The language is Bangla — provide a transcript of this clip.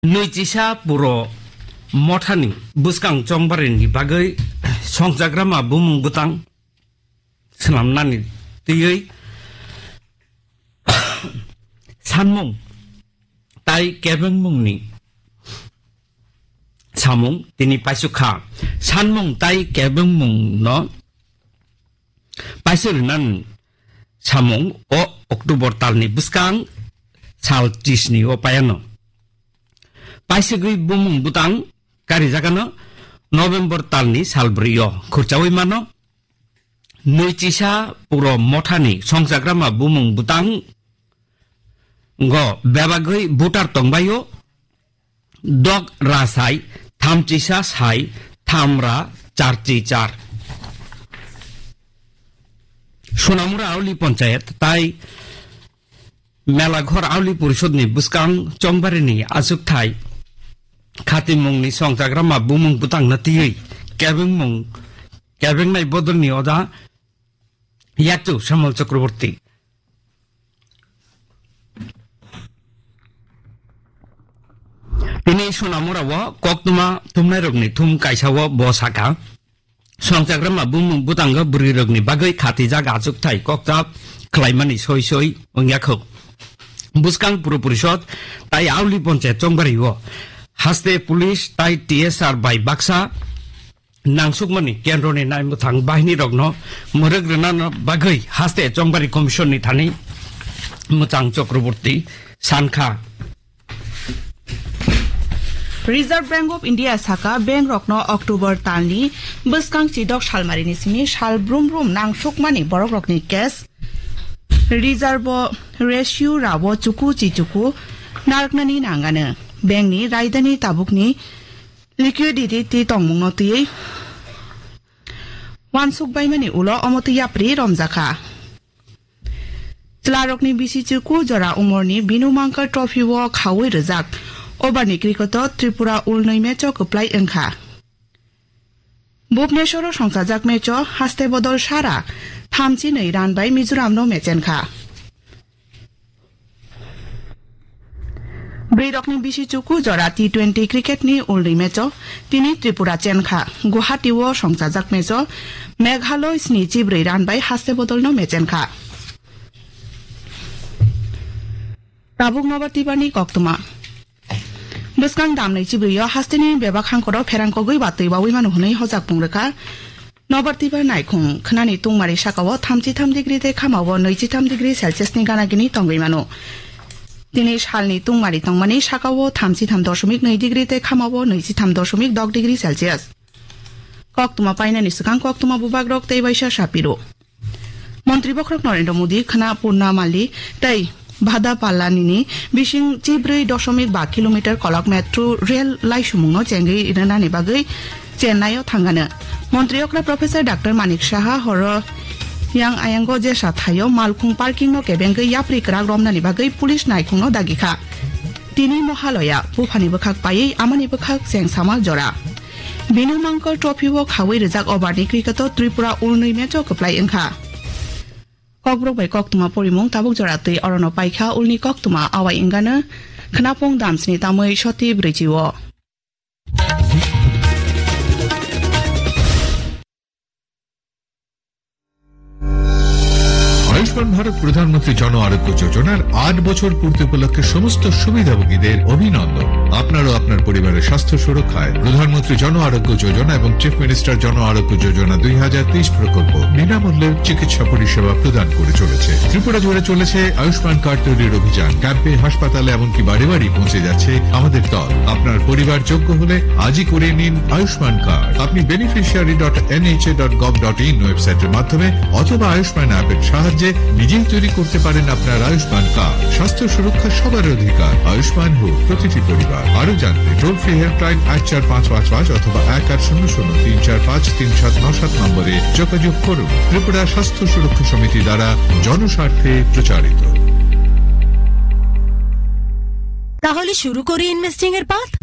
नैजिसा बर' मथानि बुसकां चंबारिनि बागै संजाग्रामा बुमुं बुतां सोनामनानै दैयै सानमुं ताई केबें मुंनि सामुं तिनि पाइसुखा सानमुं ताई केबें मुं न पाइसुरिनान सामुं o Oktober talni buskang sal tisni o payano paisugui bumung butang kari jagano November talni salbrio khurchawi mano nuichisa puro mothani songjagrama bumung butang go bebagui butar tongbayo dog rasai thamchisa sai thamra charchi char Sonamura আউলি পঞ্চায়েত তাই মেলাঘর আউলি পরিষদনি বুসকাং চংবারিনি আজুকথাই খাতিমুংনি সংজাগ্রামা বুমুং বুতাং নাতিयै কেবেংনাই বদলনি অদা ইয়াচু শ্যামল চক্রবর্তী তিনি সোনামুরাও কক্তমা থুমনাইরগনি থুম কাইসাও বসাকা সংজাগ্রামা বুমুং বুতাঙ্গ বুরিরগনি বাগৈ খাতি জাগা আজুকথাই ককজাব খ্লাইমানি সই সই ওংয়াখौ বুসকাং পুর পরিষদ তাই আউলি পঞ্চায়েত চংবারিও হাস্তে পুলিশ তাই টিএসআর বাই বাক্সা নাংসুকমানি কেন্দ্রনি নাইমুথাং বাহিনী রগ্ন মরগ্রনান বাগৈ হাস্তে চংবারি কমিশননি Thani মুচাং Chakraborty সানখা Reserve Bank of India saka bank rokno October talni buskang chidok shalmarini sini shal brum brum nang sukmani borok rokni cash reserve ratio rawo chuku chichuku narknani nangane bank ni raidani tabukni liquidity ti tongmungno ti wansuk baimani ulo omoti yapri romjaka tlarokni bisi chuku jora umorni binumangkar trophy wo khawi rejak Obani krikoto Tripura ulnoi mecho kuplai engkha. Bhubneshwar songsajak mecho haste bodol sara thamchi nei ran bai Mizoram no mechenkha. Brirokni bisi chuku jora T20 cricket ni ulnoi mecho tini Tripura chenkha. Guwahati wo songsajak mecho Meghalaya sni chibrei ran bai haste bodol no mechenkha. Tabuk nobartibani koktuma buskang damnai chibriyo hasteni bebak hangkoro pherangko goi batui bawi manu hunai hojak pungreka nobartiba naikhung khnani tungmari sakawo 33 degree te khamawo 23 degree celsius ni ganagini tongoi manu dini salni tungmari tongmani sakawo 33.2 degree te khamawo 23.10 degree celsius koktuma painani sukang koktuma bubagrok tei baisa sapiro মন্ত্রী বক্রক নরেন্দ্র মোদী খনা পূর্ণামালি তাই ভাদা পাল্লানিনি বিশিং 4.5 kilometre কলক metro rail লাইসুমুং Changi Inani বাগৈ চেন্নাইও থাঙ্গানো মন্ত্রী অকরা প্রফেসর ডাক্তার মানিক সাহা হর yang ayango je sathayo malkhung parking no kebengai yapri krak romnani bagai pulis naikhung no dagikha tini mohalaya bufani bokhak pai amani bokhak sengsama jora binumangkar trophy wo khawi rejak obani kriketo Tripura ulnoi mecho koplai engkha kokbrok bai koktuma porimung tabuk jora tui orono paikha ulni koktuma awai ingana khnapong damsni tamoi shoti brijiwo Ayushman Bharat প্রধানমন্ত্রী জন আরোগ্য যোজনার 8 বছর পূর্তি উপলক্ষে সমস্ত সুবিধাভোগীদের অভিনন্দন আপনারও আপনার পরিবারের স্বাস্থ্য সুরক্ষায় প্রধানমন্ত্রী জন আরোগ্য যোজনা এবং চিফ মিনিস্টার জন আরোগ্য যোজনা 2023 প্রকল্প বিনামূল্যে চিকিৎসা পরিষেবা প্রদান করে চলেছে ত্রিপুরা জুড়ে চলেছে আয়ুষ্মান কার্ড তৈরির অভিযান ক্যাম্পে হাসপাতালে এমনকি বাড়ি বাড়ি পৌঁছে যাচ্ছে আমাদের দল আপনার পরিবার যোগ্য হলে আজই করে নিন আয়ুষ্মান কার্ড আপনি beneficiary.nha.gov.in ওয়েবসাইটের মাধ্যমে অথবা আয়ুষ্মান অ্যাপের সাহায্যে নিজেই তৈরি করতে পারেন আপনার আয়ুষ্মান কার্ড স্বাস্থ্য সুরক্ষা সবার অধিকার আয়ুষ্মান হোক প্রতিটি পরিবার আরো জানতে টোল ফ্রি হেল্পলাইন 14555 অথবা 18003453797 নম্বরে যোগাযোগ করুন ত্রিপুরা স্বাস্থ্য সুরক্ষা সমিতি দ্বারা জনস্বার্থে প্রচারিত তাহলে শুরু করি ইনভেস্টিং এর পাঠ